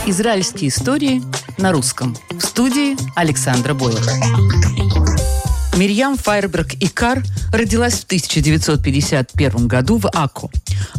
Израильские истории на русском. В студии Александра Бойлер. Мирьям Файерберг-Икар родилась в 1951 году в Акко.